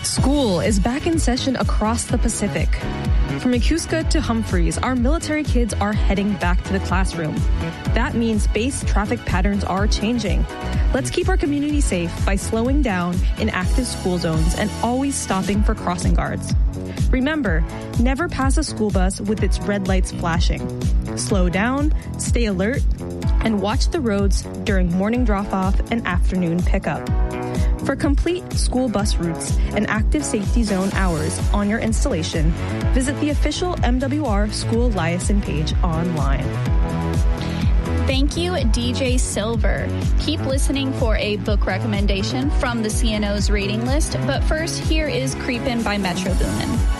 School is back in session across the Pacific. From Yokosuka to Humphreys, our military kids are heading back to the classroom. That means base traffic patterns are changing. Let's keep our community safe by slowing down in active school zones and always stopping for crossing guards. Remember, never pass a school bus with its red lights flashing. Slow down, stay alert, and watch the roads during morning drop-off and afternoon pickup. For complete school bus routes and active safety zone hours on your installation, visit the official MWR School Liaison page online. Thank you, DJ Silver. Keep listening for a book recommendation from the CNO's reading list, but first, here is Creepin' by Metro Boomin'.